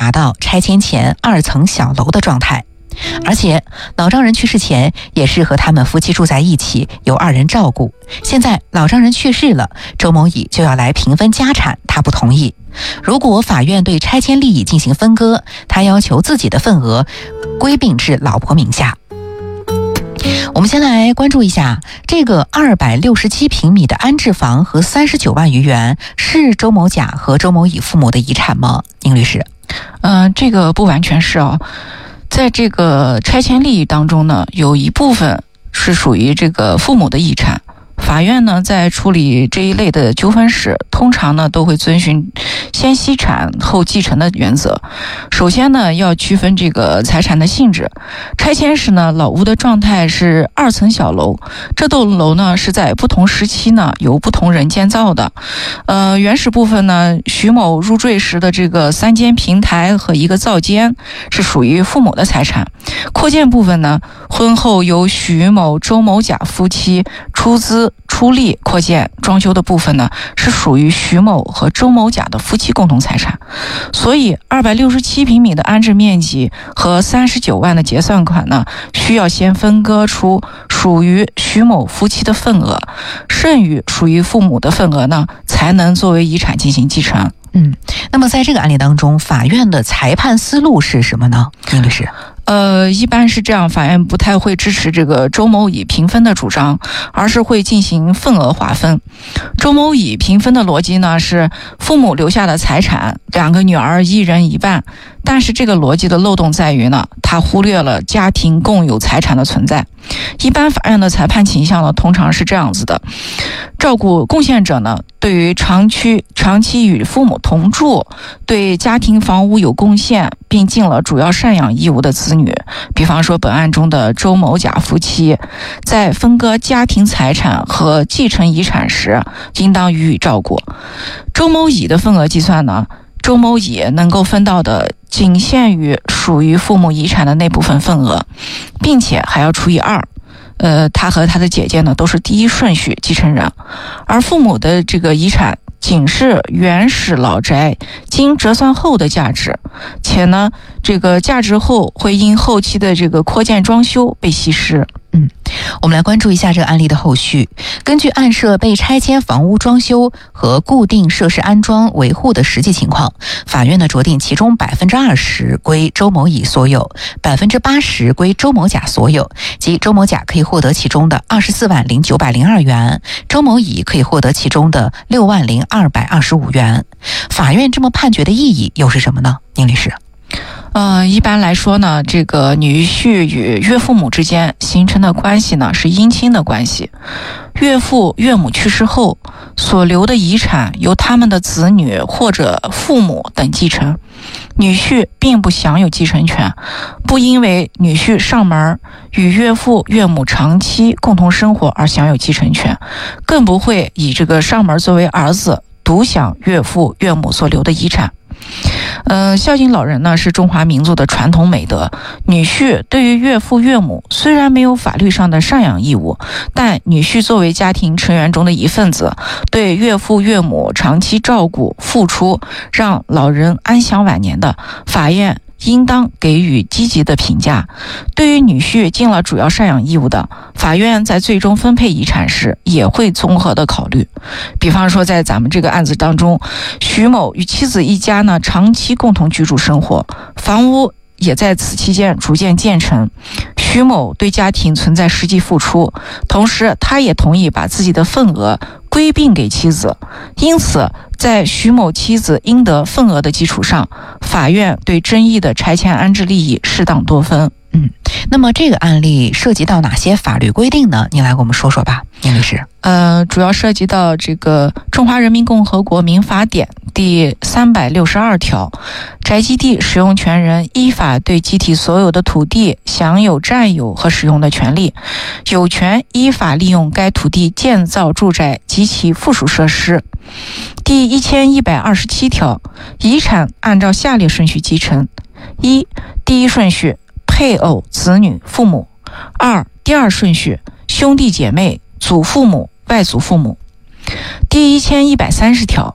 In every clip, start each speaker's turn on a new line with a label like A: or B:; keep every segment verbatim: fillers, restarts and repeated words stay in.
A: 达到拆迁前二层小楼的状态。而且老丈人去世前也是和他们夫妻住在一起，由二人照顾。现在老丈人去世了，周某乙就要来平分家产，他不同意。如果法院对拆迁利益进行分割，他要求自己的份额归并至老婆名下。我们先来关注一下这个二百六十七平米的安置房和三十九万余元是周某甲和周某乙父母的遗产吗？宁律师。
B: 嗯、呃，这个不完全是啊。在这个拆迁利益当中呢，有一部分是属于这个父母的遗产。法院呢在处理这一类的纠纷时，通常呢都会遵循先析产后继承的原则。首先呢要区分这个财产的性质。拆迁时呢，老屋的状态是二层小楼，这栋楼呢是在不同时期呢由不同人建造的。呃，原始部分呢，徐某入赘时的这个三间平台和一个灶间是属于父母的财产。扩建部分呢，婚后由徐某、周某甲夫妻出资出力扩建装修的部分呢，是属于徐某和周某甲的夫妻共同财产。所以二百六十七平米的安置面积和三十九万的结算款呢，需要先分割出属于徐某夫妻的份额，剩余属于父母的份额呢，才能作为遗产进行继承。
A: 嗯，那么在这个案例当中，法院的裁判思路是什么呢？宁律师。
B: 呃，一般是这样，法院不太会支持这个周某乙平分的主张，而是会进行份额划分。周某乙平分的逻辑呢，是父母留下的财产，两个女儿一人一半。但是这个逻辑的漏洞在于呢，他忽略了家庭共有财产的存在。一般法院的裁判倾向呢，通常是这样子的：照顾贡献者呢，对于长期长期与父母同住，对家庭房屋有贡献，并尽了主要赡养义务的子女，比方说本案中的周某甲夫妻，在分割家庭财产和继承遗产时，应当予以照顾。周某乙的份额计算呢，周某乙能够分到的仅限于属于父母遗产的那部分份额，并且还要除以二。呃，他和他的姐姐呢都是第一顺序继承人，而父母的这个遗产仅是原始老宅经折算后的价值，且呢这个价值后会因后期的这个扩建装修被稀释。
A: 嗯，我们来关注一下这个案例的后续。根据案涉被拆迁房屋装修和固定设施安装维护的实际情况，法院呢酌定其中百分之二十归周某乙所有，百分之八十归周某甲所有，即周某甲可以获得其中的二十四万零九百零二元，周某乙可以获得其中的六万零二百二十五元。法院这么判决的意义又是什么呢？宁律师。
B: 呃，一般来说呢，这个女婿与岳父母之间形成的关系呢是姻亲的关系。岳父岳母去世后所留的遗产由他们的子女或者父母等继承，女婿并不享有继承权，不因为女婿上门与岳父岳母长期共同生活而享有继承权，更不会以这个上门作为儿子独享岳父岳母所留的遗产。呃，孝敬老人呢是中华民族的传统美德。女婿对于岳父岳母虽然没有法律上的赡养义务，但女婿作为家庭成员中的一份子，对岳父岳母长期照顾付出，让老人安享晚年的，法院应当给予积极的评价。对于女婿尽了主要赡养义务的，法院在最终分配遗产时也会综合的考虑。比方说在咱们这个案子当中，徐某与妻子一家呢长期共同居住生活，房屋也在此期间逐渐建成。徐某对家庭存在实际付出，同时他也同意把自己的份额归并给妻子，因此在徐某妻子应得份额的基础上，法院对争议的拆迁安置利益适当多分。
A: 嗯，那么这个案例涉及到哪些法律规定呢？您来给我们说说吧，宁律师。
B: 呃，主要涉及到这个《中华人民共和国民法典》第三百六十二条，宅基地使用权人依法对集体所有的土地享有占有和使用的权利，有权依法利用该土地建造住宅及其附属设施。第一千一百二十七条，遗产按照下列顺序继承：一、第一顺序配偶、子女、父母；二、第二顺序兄弟姐妹、祖父母、外祖父母。第一千一百三十条，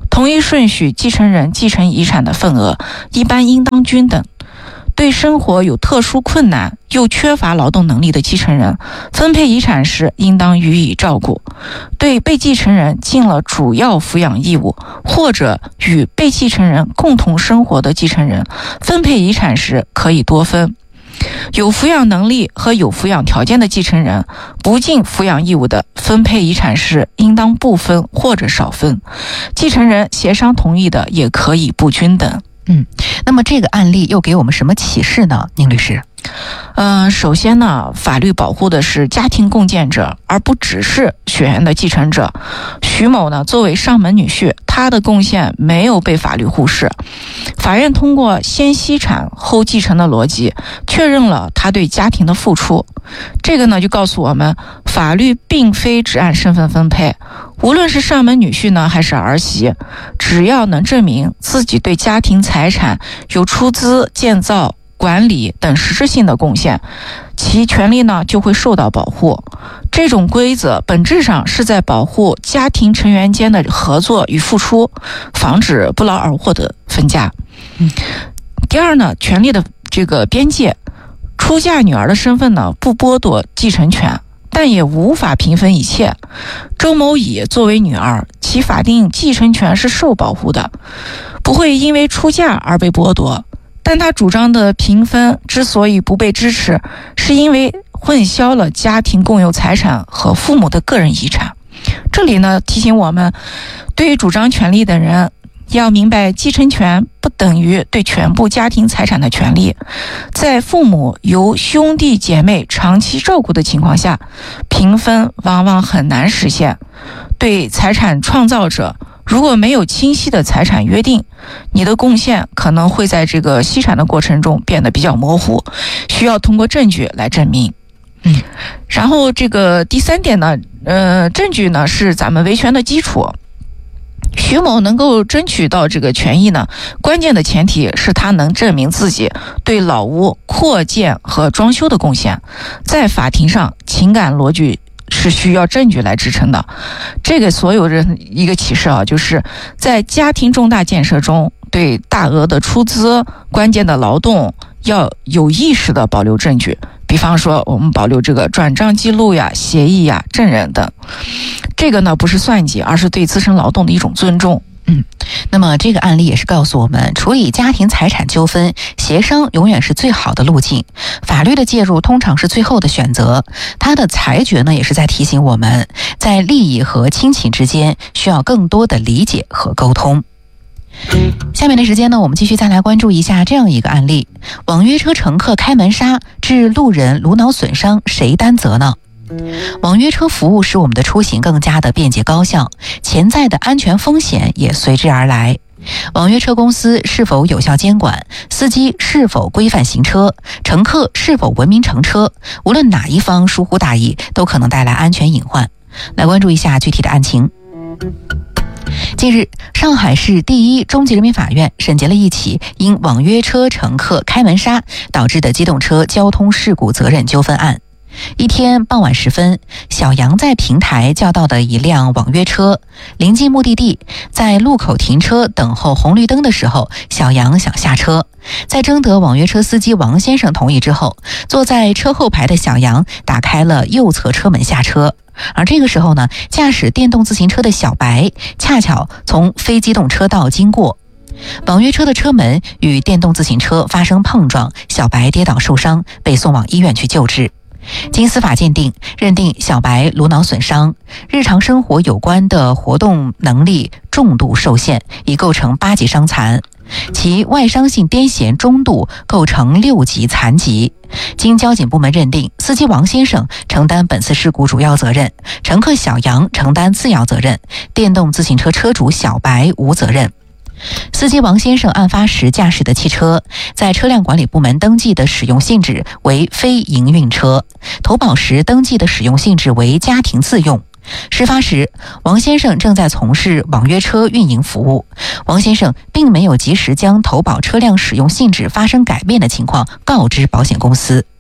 B: 同一顺序继承人继承遗产的份额一般应当均等。对生活有特殊困难又缺乏劳动能力的继承人，分配遗产时应当予以照顾。对被继承人尽了主要抚养义务或者与被继承人共同生活的继承人，分配遗产时可以多分。有抚养能力和有抚养条件的继承人，不尽抚养义务的，分配遗产时应当不分或者少分。继承人协商同意的，也可以不均等。
A: 嗯，那么这个案例又给我们什么启示呢，宁律师？
B: 呃，首先呢，法律保护的是家庭共建者，而不只是血缘的继承者。徐某呢，作为上门女婿，他的贡献没有被法律忽视。法院通过先析产后继承的逻辑，确认了他对家庭的付出。这个呢，就告诉我们，法律并非只按身份分配。无论是上门女婿呢，还是儿媳，只要能证明自己对家庭财产有出资、建造、管理等实质性的贡献，其权利呢就会受到保护。这种规则本质上是在保护家庭成员间的合作与付出，防止不劳而获的分家。
A: 嗯，
B: 第二呢，权利的这个边界，出嫁女儿的身份呢不剥夺继承权，但也无法平分一切。周某乙作为女儿，其法定继承权是受保护的，不会因为出嫁而被剥夺。但他主张的平分之所以不被支持，是因为混淆了家庭共有财产和父母的个人遗产。这里呢，提醒我们，对于主张权利的人，要明白继承权不等于对全部家庭财产的权利。在父母由兄弟姐妹长期照顾的情况下，平分往往很难实现。对财产创造者，如果没有清晰的财产约定，你的贡献可能会在这个析产的过程中变得比较模糊，需要通过证据来证明。
A: 嗯，
B: 然后这个第三点呢，呃，证据呢是咱们维权的基础。徐某能够争取到这个权益呢，关键的前提是他能证明自己对老屋扩建和装修的贡献。在法庭上，情感逻辑是需要证据来支撑的。这个所有人一个启示啊，就是在家庭重大建设中，对大额的出资、关键的劳动要有意识的保留证据。比方说，我们保留这个转账记录呀、协议呀、证人等。这个呢，不是算计，而是对自身劳动的一种尊重。
A: 嗯，那么这个案例也是告诉我们，处理家庭财产纠纷，协商永远是最好的路径。法律的介入通常是最后的选择。它的裁决呢，也是在提醒我们，在利益和亲情之间需要更多的理解和沟通。下面的时间呢，我们继续再来关注一下这样一个案例：网约车乘客开门刹致路人颅脑损伤，谁担责呢？网约车服务使我们的出行更加的便捷高效，潜在的安全风险也随之而来。网约车公司是否有效监管，司机是否规范行车，乘客是否文明乘车，无论哪一方疏忽大意，都可能带来安全隐患。来关注一下具体的案情。近日，上海市第一中级人民法院审结了一起因网约车乘客开门刹导致的机动车交通事故责任纠纷案。一天傍晚时分，小杨在平台叫到的一辆网约车，临近目的地，在路口停车等候红绿灯的时候，小杨想下车。在征得网约车司机王先生同意之后，坐在车后排的小杨打开了右侧车门下车。而这个时候呢，驾驶电动自行车的小白恰巧从非机动车道经过，网约车的车门与电动自行车发生碰撞，小白跌倒受伤，被送往医院去救治。经司法鉴定，认定小白颅脑损伤，日常生活有关的活动能力重度受限，已构成八级伤残，其外伤性癫痫中度构成六级残疾。经交警部门认定，司机王先生承担本次事故主要责任，乘客小杨承担次要责任，电动自行车车主小白无责任。司机王先生案发时驾驶的汽车在车辆管理部门登记的使用性质为非营运车，投保时登记的使用性质为家庭自用。事发时，王先生正在从事网约车运营服务，王先生并没有及时将投保车辆使用性质发生改变的情况告知保险公司。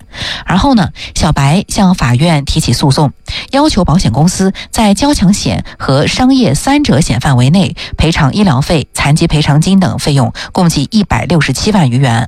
A: 而后呢，小白向法院提起诉讼，要求保险公司在交强险和商业三者险范围内赔偿医疗费、残疾赔偿金等费用共计一百六十七万余元。